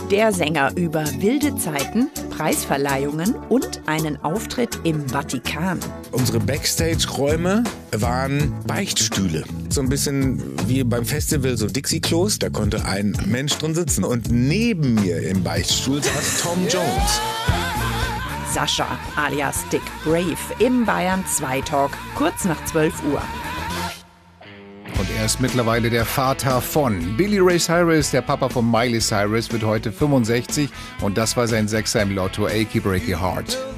Der Sänger über wilde Zeiten, Preisverleihungen und einen Auftritt im Vatikan. Unsere Backstage-Räume waren Beichtstühle. So ein bisschen wie beim Festival, so Dixie-Klos. Da konnte ein Mensch drin sitzen und neben mir im Beichtstuhl saß Tom Jones. Sascha alias Dick Brave im Bayern 2 Talk, kurz nach 12 Uhr. Und er ist mittlerweile der Vater von Billy Ray Cyrus, der Papa von Miley Cyrus, wird heute 65 und das war sein Sechser im Lotto, Achy Breaky Heart.